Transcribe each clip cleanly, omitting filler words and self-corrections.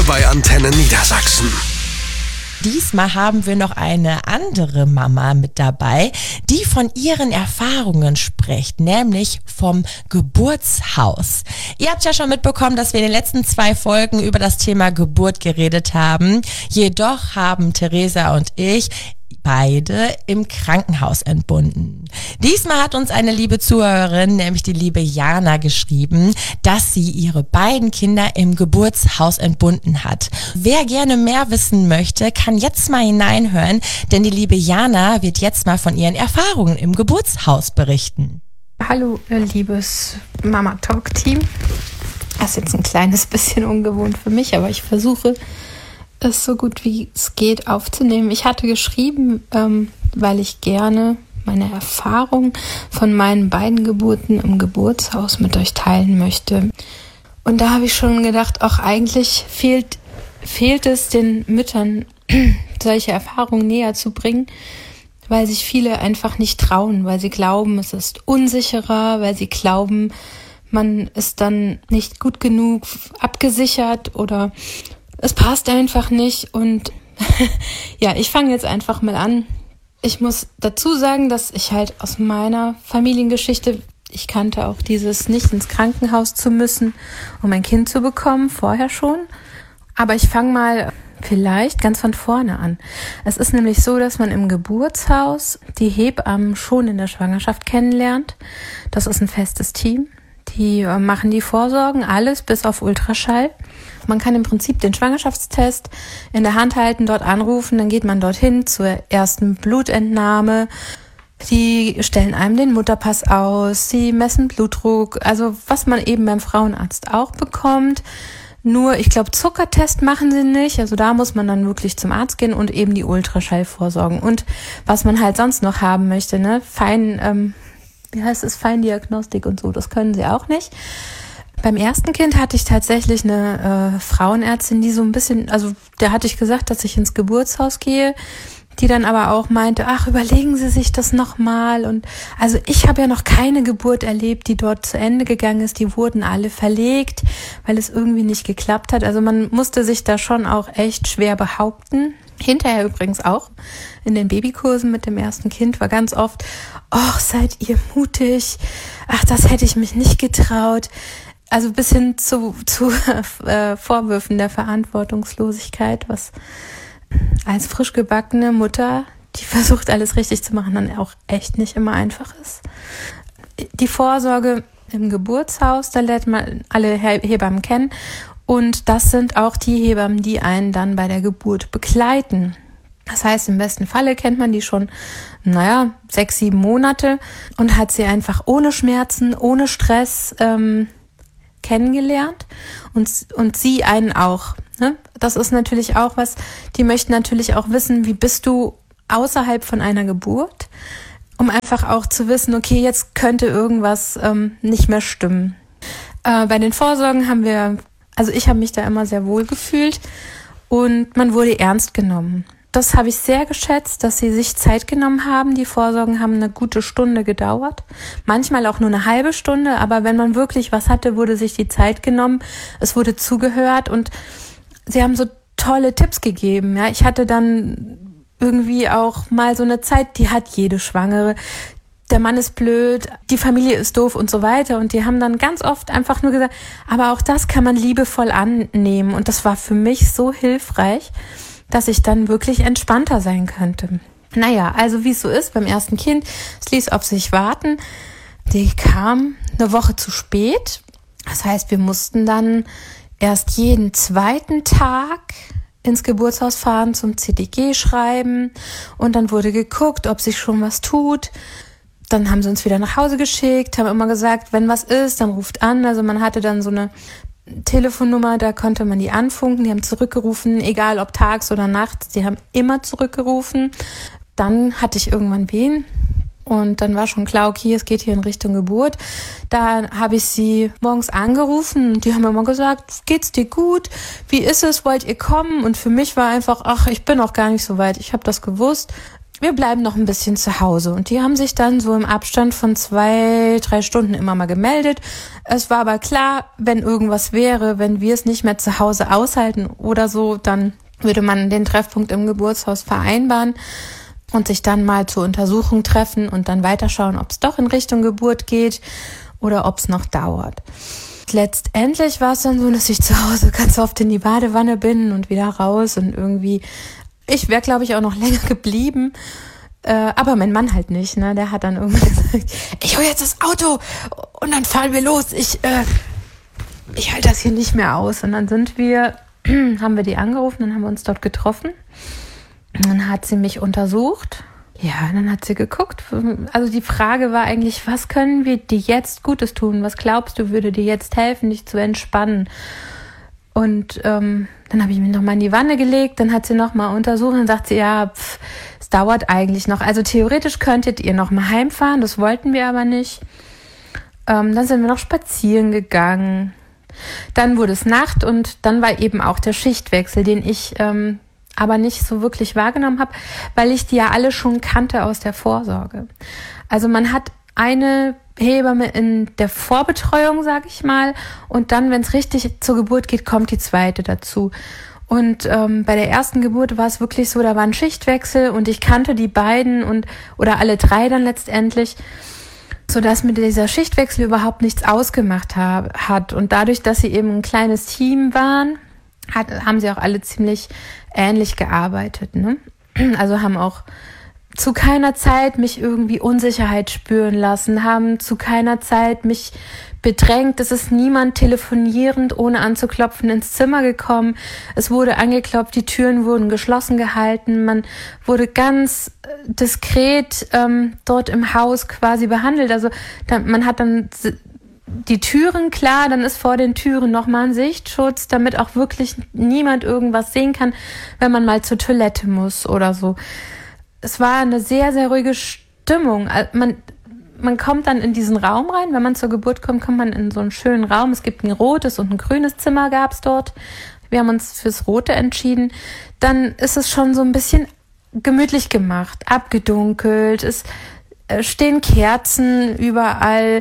bei Antenne Niedersachsen. Diesmal haben wir noch eine andere Mama mit dabei, die von ihren Erfahrungen spricht, nämlich vom Geburtshaus. Ihr habt ja schon mitbekommen, dass wir in den letzten 2 Folgen über das Thema Geburt geredet haben. Jedoch haben Theresa und ich beide im Krankenhaus entbunden. Diesmal hat uns eine liebe Zuhörerin, nämlich die liebe Jana, geschrieben, dass sie ihre beiden Kinder im Geburtshaus entbunden hat. Wer gerne mehr wissen möchte, kann jetzt mal hineinhören, denn die liebe Jana wird jetzt mal von ihren Erfahrungen im Geburtshaus berichten. Hallo, liebes Mama-Talk-Team. Das ist jetzt ein kleines bisschen ungewohnt für mich, aber ich versuche es so gut wie es geht aufzunehmen. Ich hatte geschrieben, weil ich gerne meine Erfahrung von meinen beiden Geburten im Geburtshaus mit euch teilen möchte. Und da habe ich schon gedacht, auch eigentlich fehlt es den Müttern, solche Erfahrungen näher zu bringen, weil sich viele einfach nicht trauen, weil sie glauben, es ist unsicherer, weil sie glauben, man ist dann nicht gut genug abgesichert oder es passt einfach nicht. Und ja, ich fange jetzt einfach mal an. Ich muss dazu sagen, dass ich halt aus meiner Familiengeschichte, ich kannte auch dieses nicht ins Krankenhaus zu müssen, um ein Kind zu bekommen, vorher schon. Aber ich fange mal vielleicht ganz von vorne an. Es ist nämlich so, dass man im Geburtshaus die Hebammen schon in der Schwangerschaft kennenlernt. Das ist ein festes Team. Die machen die Vorsorgen, alles bis auf Ultraschall. Man kann im Prinzip den Schwangerschaftstest in der Hand halten, dort anrufen, dann geht man dorthin zur ersten Blutentnahme. Die stellen einem den Mutterpass aus, sie messen Blutdruck, also was man eben beim Frauenarzt auch bekommt. Nur, ich glaube, Zuckertest machen sie nicht, also da muss man dann wirklich zum Arzt gehen und eben die Ultraschallvorsorgen. Und was man halt sonst noch haben möchte, ne, Feindiagnostik und so, das können sie auch nicht. Beim ersten Kind hatte ich tatsächlich eine Frauenärztin, die so ein bisschen, also der hatte ich gesagt, dass ich ins Geburtshaus gehe, die dann aber auch meinte, ach, überlegen Sie sich das nochmal. Und also ich habe ja noch keine Geburt erlebt, die dort zu Ende gegangen ist. Die wurden alle verlegt, weil es irgendwie nicht geklappt hat. Also man musste sich da schon auch echt schwer behaupten. Hinterher übrigens auch in den Babykursen mit dem ersten Kind war ganz oft, ach, seid ihr mutig, ach, das hätte ich mich nicht getraut. Also bis hin zu Vorwürfen der Verantwortungslosigkeit, was als frisch gebackene Mutter, die versucht, alles richtig zu machen, dann auch echt nicht immer einfach ist. Die Vorsorge im Geburtshaus, da lernt man alle Hebammen kennen. Und das sind auch die Hebammen, die einen dann bei der Geburt begleiten. Das heißt, im besten Falle kennt man die schon, 6, 7 Monate und hat sie einfach ohne Schmerzen, ohne Stress kennengelernt und sie einen auch. Ne? Das ist natürlich auch was, die möchten natürlich auch wissen, wie bist du außerhalb von einer Geburt, um einfach auch zu wissen, okay, jetzt könnte irgendwas nicht mehr stimmen. Bei den Vorsorgen ich habe mich da immer sehr wohl gefühlt und man wurde ernst genommen. Das habe ich sehr geschätzt, dass sie sich Zeit genommen haben. Die Vorsorgen haben eine gute Stunde gedauert, manchmal auch nur eine halbe Stunde, aber wenn man wirklich was hatte, wurde sich die Zeit genommen, es wurde zugehört und sie haben so tolle Tipps gegeben. Ja, ich hatte dann irgendwie auch mal so eine Zeit, die hat jede Schwangere. Der Mann ist blöd, die Familie ist doof und so weiter. Und die haben dann ganz oft einfach nur gesagt, aber auch das kann man liebevoll annehmen. Und das war für mich so hilfreich, dass ich dann wirklich entspannter sein könnte. Naja, also wie es so ist beim ersten Kind, es ließ auf sich warten. Die kam eine Woche zu spät. Das heißt, wir mussten dann erst jeden 2. Tag ins Geburtshaus fahren zum CTG schreiben. Und dann wurde geguckt, ob sich schon was tut. Dann haben sie uns wieder nach Hause geschickt, haben immer gesagt, wenn was ist, dann ruft an. Also man hatte dann so eine Telefonnummer, da konnte man die anfunken. Die haben zurückgerufen, egal ob tags oder nachts. Die haben immer zurückgerufen. Dann hatte ich irgendwann Wehen. Und dann war schon klar, okay, es geht hier in Richtung Geburt. Da habe ich sie morgens angerufen und die haben immer gesagt, geht's dir gut? Wie ist es? Wollt ihr kommen? Und für mich war einfach, ach, ich bin auch gar nicht so weit. Ich habe das gewusst. wir bleiben noch ein bisschen zu Hause. Und die haben sich dann so im Abstand von 2-3 Stunden immer mal gemeldet. Es war aber klar, wenn irgendwas wäre, wenn wir es nicht mehr zu Hause aushalten oder so, dann würde man den Treffpunkt im Geburtshaus vereinbaren und sich dann mal zur Untersuchung treffen und dann weiterschauen, ob es doch in Richtung Geburt geht oder ob es noch dauert. Letztendlich war es dann so, dass ich zu Hause ganz oft in die Badewanne bin und wieder raus und irgendwie, ich wäre, glaube ich, auch noch länger geblieben, aber mein Mann halt nicht, ne? Der hat dann irgendwie gesagt, ich hole jetzt das Auto und dann fahren wir los, ich halte das hier nicht mehr aus. Und dann haben wir die angerufen, dann haben wir uns dort getroffen und dann hat sie mich untersucht. Ja, dann hat sie geguckt. Also die Frage war eigentlich, was können wir dir jetzt Gutes tun? Was glaubst du, würde dir jetzt helfen, dich zu entspannen? Und dann habe ich mich nochmal in die Wanne gelegt, dann hat sie nochmal untersucht und sagt sie, ja, es dauert eigentlich noch. Also theoretisch könntet ihr nochmal heimfahren, das wollten wir aber nicht. Dann sind wir noch spazieren gegangen. Dann wurde es Nacht und dann war eben auch der Schichtwechsel, den ich aber nicht so wirklich wahrgenommen habe, weil ich die ja alle schon kannte aus der Vorsorge. Also man hat eine Hebamme in der Vorbetreuung, sag ich mal, und dann, wenn es richtig zur Geburt geht, kommt die zweite dazu. Und bei der ersten Geburt war es wirklich so, da war ein Schichtwechsel und ich kannte die beiden oder alle drei dann letztendlich, sodass mir dieser Schichtwechsel überhaupt nichts ausgemacht hat. Und dadurch, dass sie eben ein kleines Team waren, haben sie auch alle ziemlich ähnlich gearbeitet, ne? Also haben auch zu keiner Zeit mich irgendwie Unsicherheit spüren lassen, haben zu keiner Zeit mich bedrängt. Es ist niemand telefonierend, ohne anzuklopfen, ins Zimmer gekommen. Es wurde angeklopft, die Türen wurden geschlossen gehalten. Man wurde ganz diskret dort im Haus quasi behandelt. Also man hat dann die Türen klar, dann ist vor den Türen nochmal ein Sichtschutz, damit auch wirklich niemand irgendwas sehen kann, wenn man mal zur Toilette muss oder so. Es war eine sehr, sehr ruhige Stimmung. Man kommt dann in diesen Raum rein. Wenn man zur Geburt kommt, kommt man in so einen schönen Raum. Es gibt ein rotes und ein grünes Zimmer gab es dort. Wir haben uns fürs Rote entschieden. Dann ist es schon so ein bisschen gemütlich gemacht, abgedunkelt. Es stehen Kerzen überall.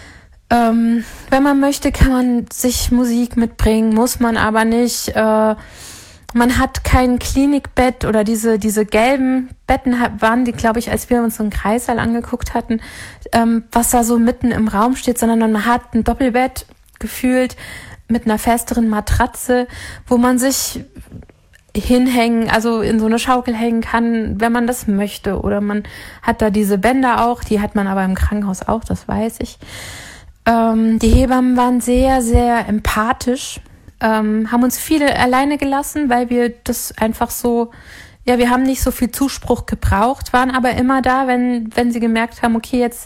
Wenn man möchte, kann man sich Musik mitbringen, muss man aber nicht. Man hat kein Klinikbett oder diese gelben Betten waren die, glaube ich, als wir uns so einen Kreissaal angeguckt hatten, was da so mitten im Raum steht, sondern man hat ein Doppelbett gefühlt mit einer festeren Matratze, wo man sich hinhängen, also in so eine Schaukel hängen kann, wenn man das möchte. Oder man hat da diese Bänder auch, die hat man aber im Krankenhaus auch, das weiß ich. Die Hebammen waren sehr, sehr empathisch, haben uns viele alleine gelassen, weil wir das einfach so, ja, wir haben nicht so viel Zuspruch gebraucht, waren aber immer da, wenn sie gemerkt haben, okay, jetzt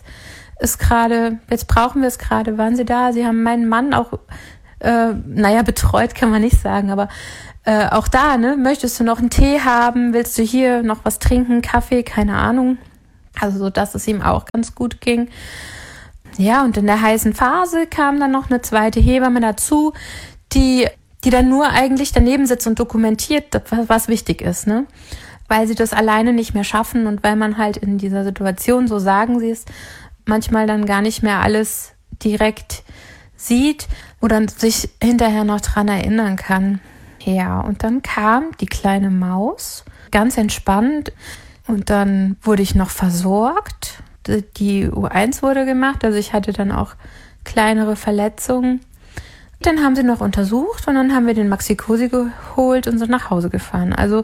brauchen wir es gerade, waren sie da. Sie haben meinen Mann auch, betreut kann man nicht sagen, aber auch da, ne, möchtest du noch einen Tee haben, willst du hier noch was trinken, Kaffee, keine Ahnung. Also so, dass es ihm auch ganz gut ging. Ja, und in der heißen Phase kam dann noch eine zweite Hebamme dazu, die dann nur eigentlich daneben sitzt und dokumentiert, was wichtig ist, ne? Weil sie das alleine nicht mehr schaffen und weil man halt in dieser Situation, so sagen sie es, manchmal dann gar nicht mehr alles direkt sieht oder sich hinterher noch dran erinnern kann. Ja, und dann kam die kleine Maus, ganz entspannt, und dann wurde ich noch versorgt. Die U1 wurde gemacht, also ich hatte dann auch kleinere Verletzungen. Dann haben sie noch untersucht und dann haben wir den Maxi-Cosi geholt und sind nach Hause gefahren. Also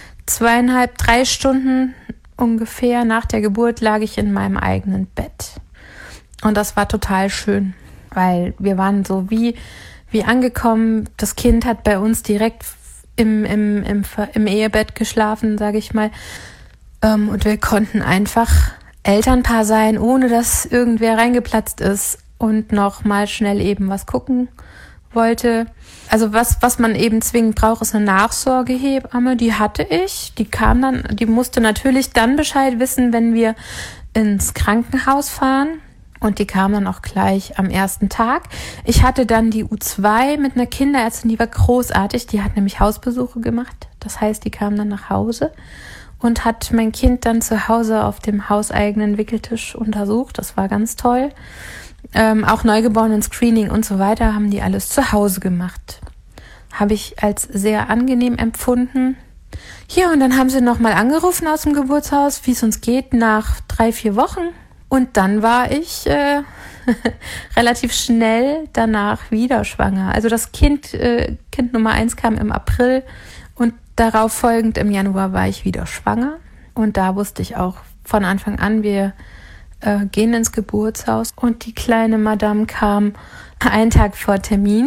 2,5-3 Stunden ungefähr nach der Geburt lag ich in meinem eigenen Bett. Und das war total schön, weil wir waren so wie angekommen. Das Kind hat bei uns direkt im Ehebett geschlafen, sage ich mal. Und wir konnten einfach Elternpaar sein, ohne dass irgendwer reingeplatzt ist und noch mal schnell eben was gucken wollte. Also was man eben zwingend braucht, ist eine Nachsorgehebamme. Die hatte ich. Die musste natürlich dann Bescheid wissen, wenn wir ins Krankenhaus fahren. Und die kam dann auch gleich am ersten Tag. Ich hatte dann die U2 mit einer Kinderärztin, die war großartig. Die hat nämlich Hausbesuche gemacht. Das heißt, die kam dann nach Hause und hat mein Kind dann zu Hause auf dem hauseigenen Wickeltisch untersucht. Das war ganz toll. Auch Neugeborenen-Screening und so weiter haben die alles zu Hause gemacht. Habe ich als sehr angenehm empfunden. Ja, und dann haben sie nochmal angerufen aus dem Geburtshaus, wie es uns geht, nach 3-4 Wochen. Und dann war ich relativ schnell danach wieder schwanger. Also das Kind Nummer 1 kam im April und darauf folgend im Januar war ich wieder schwanger. Und da wusste ich auch von Anfang an, wir gehen ins Geburtshaus. Und die kleine Madame kam einen Tag vor Termin.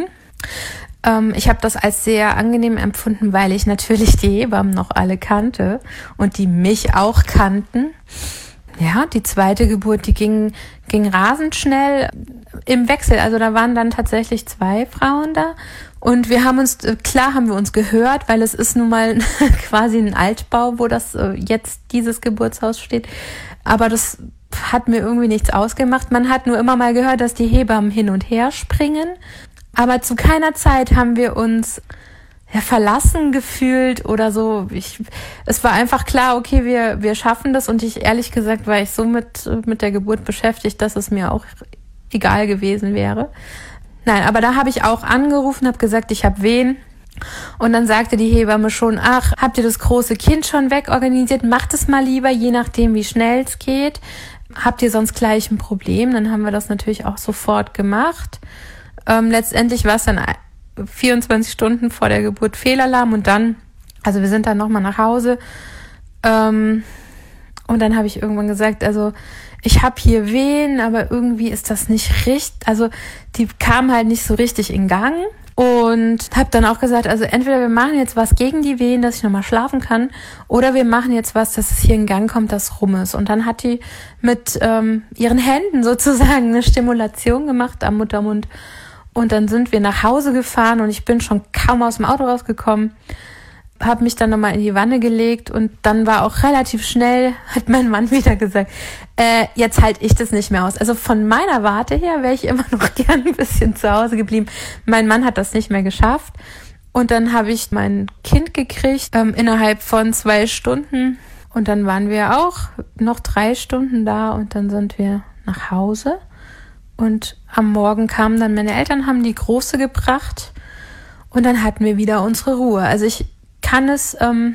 Ich habe das als sehr angenehm empfunden, weil ich natürlich die Hebammen noch alle kannte und die mich auch kannten. Ja, die zweite Geburt, die ging rasend schnell im Wechsel. Also da waren dann tatsächlich 2 Frauen da. Und wir haben uns gehört, weil es ist nun mal quasi ein Altbau, wo das jetzt dieses Geburtshaus steht. Aber das hat mir irgendwie nichts ausgemacht. Man hat nur immer mal gehört, dass die Hebammen hin und her springen. Aber zu keiner Zeit haben wir uns verlassen gefühlt oder so. Es war einfach klar, okay, wir schaffen das. Und ehrlich gesagt, war ich so mit der Geburt beschäftigt, dass es mir auch egal gewesen wäre. Nein, aber da habe ich auch angerufen, habe gesagt, ich habe Wehen. Und dann sagte die Hebamme schon, ach, habt ihr das große Kind schon wegorganisiert? Macht es mal lieber, je nachdem, wie schnell es geht. Habt ihr sonst gleich ein Problem? Dann haben wir das natürlich auch sofort gemacht. Letztendlich war es dann 24 Stunden vor der Geburt Fehlalarm und dann, also wir sind dann nochmal nach Hause. Und dann habe ich irgendwann gesagt, also ich habe hier Wehen, aber irgendwie ist das nicht richtig, also die kamen halt nicht so richtig in Gang. Und habe dann auch gesagt, also entweder wir machen jetzt was gegen die Wehen, dass ich nochmal schlafen kann, oder wir machen jetzt was, dass es hier in Gang kommt, das rum ist. Und dann hat die mit ihren Händen sozusagen eine Stimulation gemacht am Muttermund. Und dann sind wir nach Hause gefahren und ich bin schon kaum aus dem Auto rausgekommen, habe mich dann nochmal in die Wanne gelegt und dann war auch relativ schnell, hat mein Mann wieder gesagt, jetzt halte ich das nicht mehr aus. Also von meiner Warte her wäre ich immer noch gern ein bisschen zu Hause geblieben. Mein Mann hat das nicht mehr geschafft und dann habe ich mein Kind gekriegt innerhalb von 2 Stunden und dann waren wir auch noch 3 Stunden da und dann sind wir nach Hause und am Morgen kamen dann meine Eltern, haben die Große gebracht und dann hatten wir wieder unsere Ruhe. Also ich kann es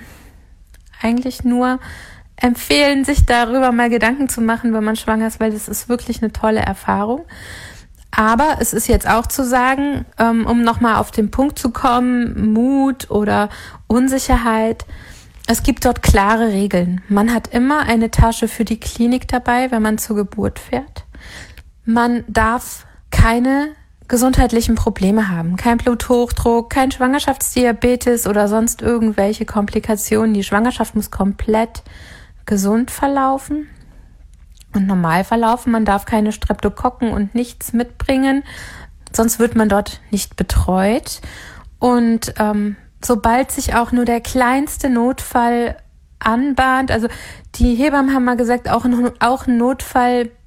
eigentlich nur empfehlen, sich darüber mal Gedanken zu machen, wenn man schwanger ist, weil das ist wirklich eine tolle Erfahrung. Aber es ist jetzt auch zu sagen, um nochmal auf den Punkt zu kommen, Mut oder Unsicherheit, es gibt dort klare Regeln. Man hat immer eine Tasche für die Klinik dabei, wenn man zur Geburt fährt. Man darf keine gesundheitlichen Probleme haben. Kein Bluthochdruck, kein Schwangerschaftsdiabetes oder sonst irgendwelche Komplikationen. Die Schwangerschaft muss komplett gesund verlaufen und normal verlaufen. Man darf keine Streptokokken und nichts mitbringen, sonst wird man dort nicht betreut. Und sobald sich auch nur der kleinste Notfall anbahnt, also die Hebammen haben mal gesagt, auch ein Notfall